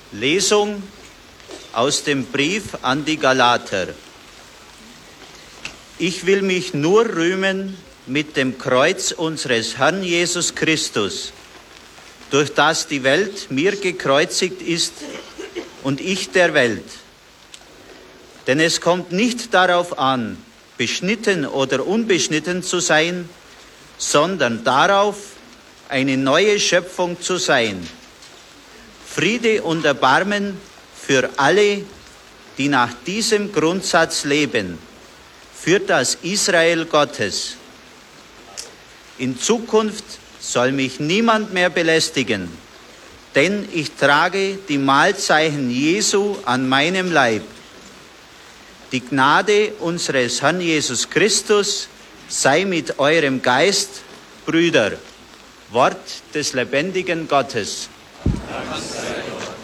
Lesung aus dem Brief an die Galater. Ich will mich nur rühmen mit dem Kreuz unseres Herrn Jesus Christus, durch das die Welt mir gekreuzigt ist und ich der Welt. Denn es kommt nicht darauf an, beschnitten oder unbeschnitten zu sein, sondern darauf, eine neue Schöpfung zu sein. Friede und Erbarmen für alle, die nach diesem Grundsatz leben, für das Israel Gottes. In Zukunft soll mich niemand mehr belästigen, denn ich trage die Mahlzeichen Jesu an meinem Leib. Die Gnade unseres Herrn Jesus Christus sei mit eurem Geist, Brüder. Wort des lebendigen Gottes. Dank sei Gott.